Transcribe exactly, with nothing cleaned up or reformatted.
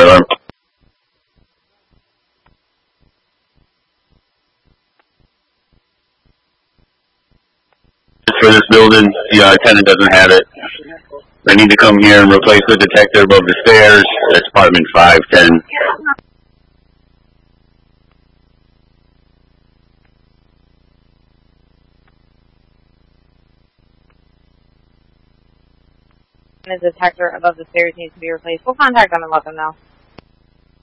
fire alarm. For this building, the uh, tenant doesn't have it. They need to come here and replace the detector above the stairs. That's apartment five ten. The detector above the stairs needs to be replaced. We'll contact them and let them know.